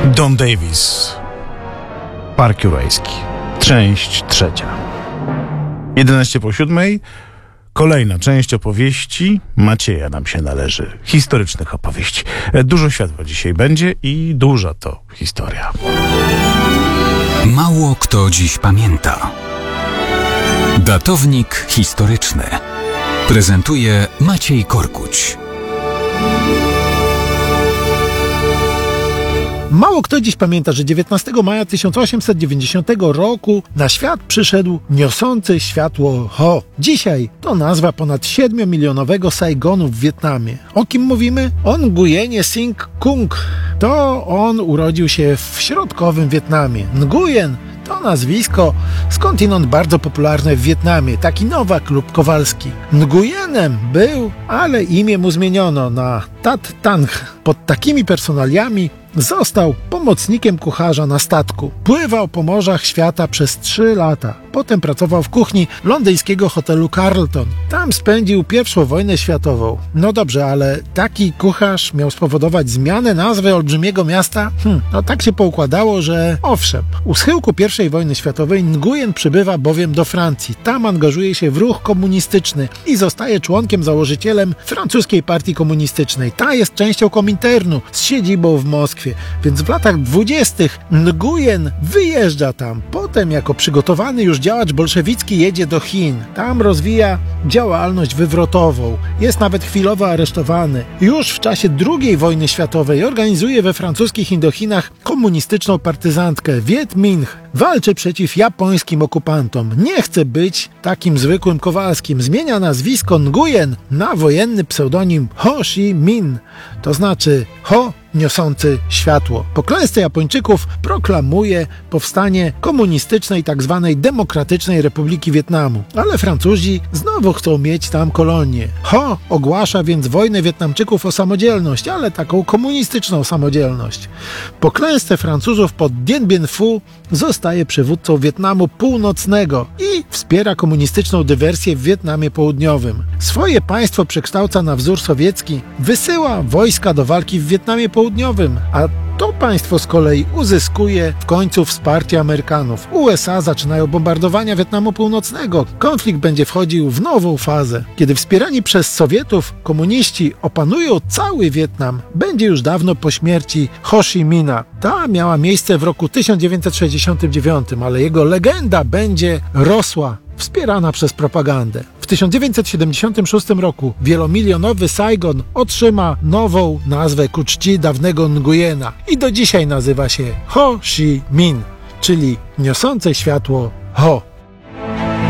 Don Davis, Park Jurajski, część 3. 11:07. Kolejna część opowieści Macieja nam się należy. Historycznych opowieści. Dużo światła dzisiaj będzie i duża to historia. Mało kto dziś pamięta. Datownik historyczny prezentuje Maciej Korkuć. Mało kto dziś pamięta, że 19 maja 1890 roku na świat przyszedł niosący światło Ho. Dzisiaj to nazwa ponad 7-milionowego Saigonu w Wietnamie. O kim mówimy? O Nguyenie Sing Kung. To on urodził się w środkowym Wietnamie. Nguyen to nazwisko skądinąd bardzo popularne w Wietnamie. Taki Nowak lub Kowalski. Nguyenem był, ale imię mu zmieniono na Tat Tang. Pod takimi personaliami został pomocnikiem kucharza na statku. Pływał po morzach świata przez 3 lata. Potem pracował w kuchni londyńskiego hotelu Carlton. Tam spędził I wojnę światową. No dobrze, ale taki kucharz miał spowodować zmianę nazwy olbrzymiego miasta? No tak się poukładało, że owszem. U schyłku I wojny światowej Nguyen przybywa bowiem do Francji. Tam angażuje się w ruch komunistyczny i zostaje członkiem założycielem francuskiej partii komunistycznej. Ta jest częścią Kominternu z siedzibą w Moskwie. Więc w latach 20. Nguyen wyjeżdża tam. Potem jako przygotowany już działacz bolszewicki jedzie do Chin. Tam rozwija działalność wywrotową. Jest nawet chwilowo aresztowany. Już w czasie II wojny światowej organizuje we francuskich Indochinach komunistyczną partyzantkę Viet Minh. Walczy przeciw japońskim okupantom. Nie chce być takim zwykłym Kowalskim. Zmienia nazwisko Nguyen na wojenny pseudonim Ho Chi Minh. To znaczy Ho niosący światło. Po klęsce Japończyków proklamuje powstanie komunistycznej tzw. Demokratycznej Republiki Wietnamu. Ale Francuzi znowu chcą mieć tam kolonię. Ho ogłasza więc wojnę Wietnamczyków o samodzielność, ale taką komunistyczną samodzielność. Po klęsce Francuzów pod Dien Bien Phu zostaje przywódcą Wietnamu Północnego i wspiera komunistyczną dywersję w Wietnamie Południowym. Swoje państwo przekształca na wzór sowiecki, wysyła wojska do walki w Wietnamie Południowym, a to państwo z kolei uzyskuje w końcu wsparcie Amerykanów. USA zaczynają bombardowania Wietnamu Północnego. Konflikt będzie wchodził w nową fazę. Kiedy wspierani przez Sowietów komuniści opanują cały Wietnam, będzie już dawno po śmierci Ho Chi Minha. Ta miała miejsce w roku 1969, ale jego legenda będzie rosła, wspierana przez propagandę. W 1976 roku wielomilionowy Saigon otrzyma nową nazwę ku czci dawnego Nguyena i do dzisiaj nazywa się Ho Chi Minh, czyli niosące światło Ho.